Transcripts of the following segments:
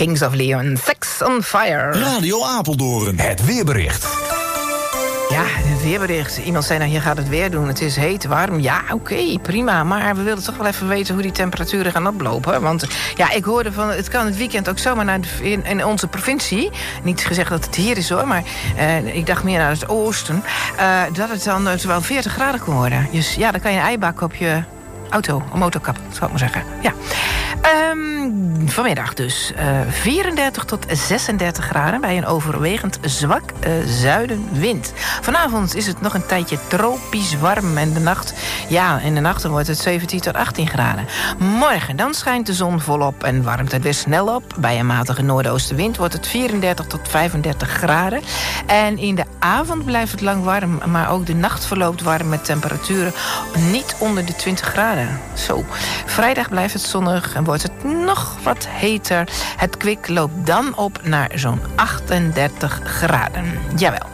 Kings of Leon, Sex on Fire. Radio Apeldoorn, het weerbericht. Ja, het weerbericht. Iemand zei, nou, hier gaat het weer doen. Het is heet, warm. Ja, oké, prima. Maar we wilden toch wel even weten hoe die temperaturen gaan oplopen. Want ja, ik hoorde van, het kan het weekend ook zomaar naar in onze provincie. Niet gezegd dat het hier is hoor, maar ik dacht meer naar het oosten. Dat het dan wel 40 graden kon worden. Dus ja, dan kan je een ei bakken op je auto, een motorkap, zou ik maar zeggen. Ja. Vanmiddag dus 34 tot 36 graden bij een overwegend zwak zuidenwind. Vanavond is het nog een tijdje tropisch warm en in de nacht wordt het 17 tot 18 graden. Morgen dan schijnt de zon volop en warmt het weer snel op. Bij een matige noordoostenwind wordt het 34 tot 35 graden. En in de avond blijft het lang warm, maar ook de nacht verloopt warm met temperaturen niet onder de 20 graden. Zo, vrijdag blijft het zonnig en wordt het nog wat heter. Het kwik loopt dan op naar zo'n 38 graden. Jawel.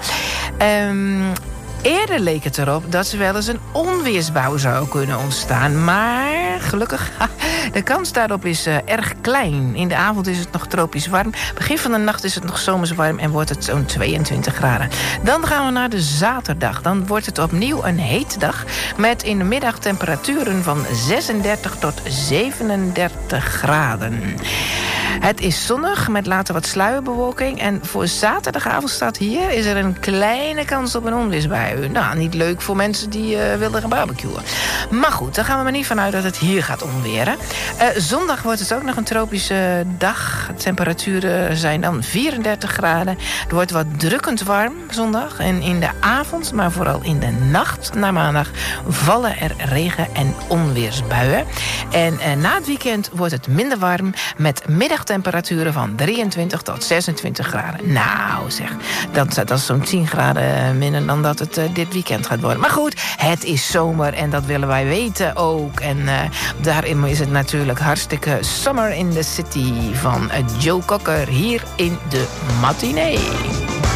Eerder leek het erop dat er wel eens een onweersbui zou kunnen ontstaan. Maar gelukkig, de kans daarop is erg klein. In de avond is het nog tropisch warm. Begin van de nacht is het nog zomers warm en wordt het zo'n 22 graden. Dan gaan we naar de zaterdag. Dan wordt het opnieuw een hete dag met in de middag temperaturen van 36 tot 37 graden. Het is zonnig met later wat sluierbewolking. En voor zaterdagavond staat hier, is er een kleine kans op een onweersbui. Nou, niet leuk voor mensen die willen gaan barbecuen. Maar goed, daar gaan we maar niet vanuit dat het hier gaat onweren. Zondag wordt het ook nog een tropische dag. De temperaturen zijn dan 34 graden. Het wordt wat drukkend warm zondag. En in de avond, maar vooral in de nacht naar maandag, vallen er regen- en onweersbuien. En na het weekend wordt het minder warm met middagtemperaturen van 23 tot 26 graden. Nou zeg, dat is zo'n 10 graden minder dan dat het dit weekend gaat worden. Maar goed, het is zomer en dat willen wij weten ook. En daarin is het natuurlijk hartstikke Summer in the City van Joe Cocker hier in de matinee.